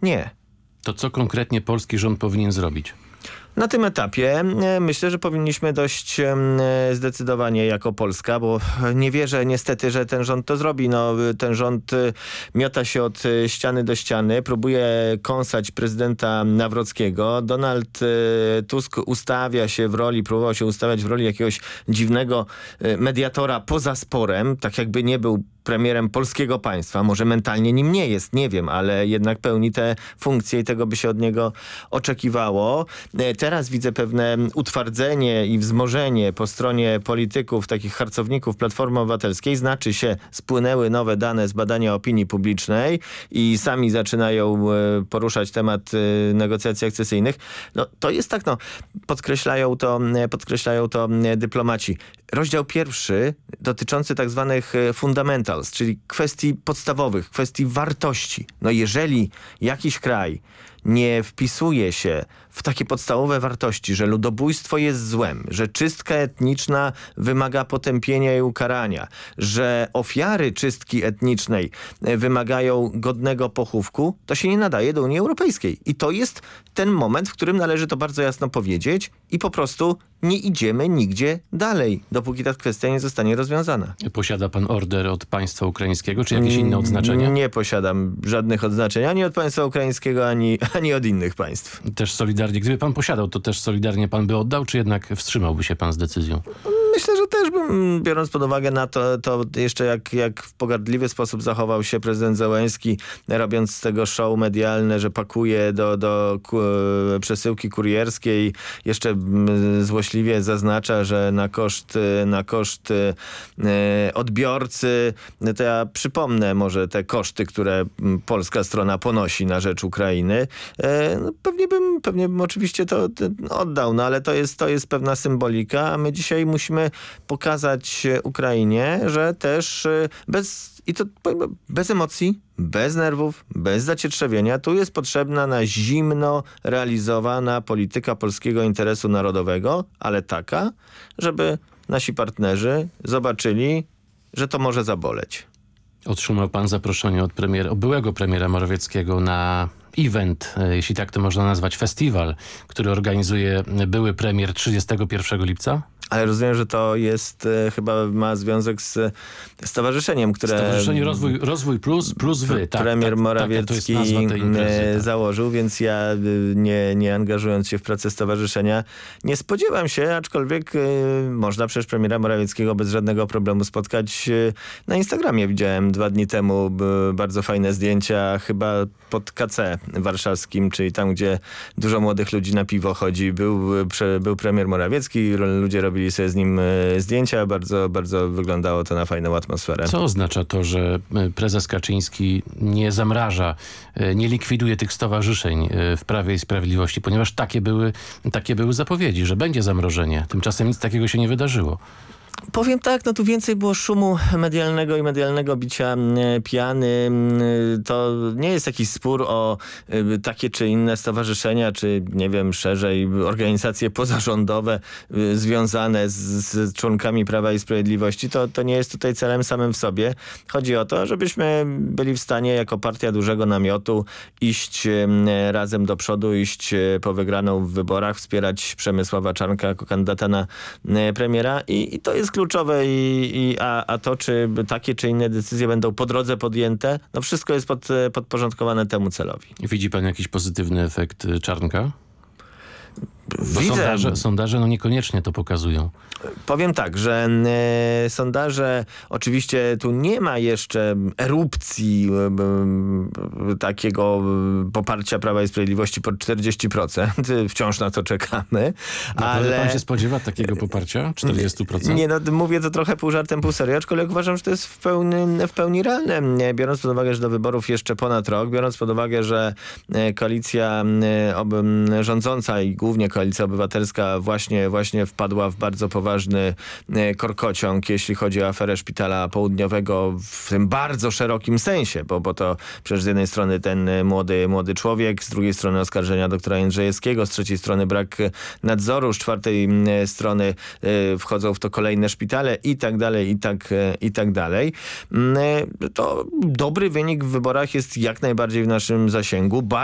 nie. To co konkretnie polski rząd powinien zrobić? Na tym etapie myślę, że powinniśmy dość zdecydowanie jako Polska, bo nie wierzę niestety, że ten rząd to zrobi. No, ten rząd miota się od ściany do ściany, próbuje kąsać prezydenta Nawrockiego. Donald Tusk próbował się ustawiać w roli jakiegoś dziwnego mediatora poza sporem, tak jakby nie był premierem polskiego państwa. Może mentalnie nim nie jest, nie wiem, ale jednak pełni te funkcje i tego by się od niego oczekiwało. Teraz widzę pewne utwardzenie i wzmożenie po stronie polityków, takich harcowników Platformy Obywatelskiej. Znaczy się, spłynęły nowe dane z badania opinii publicznej i sami zaczynają poruszać temat negocjacji akcesyjnych. No, to jest tak, podkreślają to dyplomaci. Rozdział pierwszy dotyczący tak zwanych fundamentals, czyli kwestii podstawowych, kwestii wartości. No jeżeli jakiś kraj nie wpisuje się w takie podstawowe wartości, że ludobójstwo jest złem, że czystka etniczna wymaga potępienia i ukarania, że ofiary czystki etnicznej wymagają godnego pochówku, to się nie nadaje do Unii Europejskiej. I to jest ten moment, w którym należy to bardzo jasno powiedzieć i po prostu nie idziemy nigdzie dalej, dopóki ta kwestia nie zostanie rozwiązana. Posiada pan order od państwa ukraińskiego, czy jakieś inne odznaczenia? Nie posiadam żadnych odznaczeń, ani od państwa ukraińskiego, ani od innych państw. Też solidarnie. Gdyby pan posiadał, to też solidarnie pan by oddał, czy jednak wstrzymałby się pan z decyzją? Myślę, że też bym, biorąc pod uwagę na to jeszcze jak w pogardliwy sposób zachował się prezydent Zełenski, robiąc z tego show medialne, że pakuje do przesyłki kurierskiej, jeszcze złośliwie zaznacza, że na koszt odbiorcy. To ja przypomnę może te koszty, które polska strona ponosi na rzecz Ukrainy. No, pewnie bym oczywiście to oddał, no ale to jest pewna symbolika, a my dzisiaj musimy pokazać Ukrainie, że też bez emocji, bez nerwów, bez zacietrzewienia, tu jest potrzebna na zimno realizowana polityka polskiego interesu narodowego, ale taka, żeby nasi partnerzy zobaczyli, że to może zaboleć. Otrzymał pan zaproszenie od byłego premiera Morawieckiego na event, jeśli tak to można nazwać, festiwal, który organizuje były premier 31 lipca? Ale rozumiem, że to jest, chyba ma związek z stowarzyszeniem, które... Stowarzyszenie Rozwój Plus Wy. Premier Morawiecki założył, więc ja nie angażując się w pracę stowarzyszenia, nie spodziewam się, aczkolwiek można przecież premiera Morawieckiego bez żadnego problemu spotkać na Instagramie. Widziałem 2 dni temu bardzo fajne zdjęcia, chyba pod KC warszawskim, czyli tam, gdzie dużo młodych ludzi na piwo chodzi. Był premier Morawiecki, ludzie robili sobie z nim zdjęcia. Bardzo, bardzo wyglądało to na fajną atmosferę. Co oznacza to, że prezes Kaczyński nie zamraża, nie likwiduje tych stowarzyszeń w Prawie i Sprawiedliwości, ponieważ takie były zapowiedzi, że będzie zamrożenie. Tymczasem nic takiego się nie wydarzyło. Powiem tak, no tu więcej było szumu medialnego i medialnego bicia piany. To nie jest jakiś spór o takie czy inne stowarzyszenia, czy nie wiem, szerzej organizacje pozarządowe związane z członkami Prawa i Sprawiedliwości. To nie jest tutaj celem samym w sobie. Chodzi o to, żebyśmy byli w stanie jako partia dużego namiotu iść razem do przodu, iść po wygraną w wyborach, wspierać Przemysława Czarnka jako kandydata na premiera i to jest kluczowe, a to, czy takie czy inne decyzje będą po drodze podjęte, no wszystko jest podporządkowane temu celowi. Widzi pan jakiś pozytywny efekt Czarnka? Bo widzę. Sondaże niekoniecznie to pokazują. Powiem tak, że sondaże, oczywiście tu nie ma jeszcze erupcji takiego poparcia Prawa i Sprawiedliwości pod 40%. Wciąż na to czekamy. Ale pan się spodziewa takiego poparcia? 40%? Nie, no mówię to trochę pół żartem, pół serio, aczkolwiek uważam, że to jest w pełni realne. Biorąc pod uwagę, że do wyborów jeszcze ponad rok, biorąc pod uwagę, że koalicja rządząca i głównie Koalicja Obywatelska właśnie wpadła w bardzo poważny korkociąg, jeśli chodzi o aferę Szpitala Południowego w tym bardzo szerokim sensie, bo to przecież z jednej strony ten młody człowiek, z drugiej strony oskarżenia doktora Jędrzejewskiego, z trzeciej strony brak nadzoru, z czwartej strony wchodzą w to kolejne szpitale i tak dalej, i tak dalej. To dobry wynik w wyborach jest jak najbardziej w naszym zasięgu.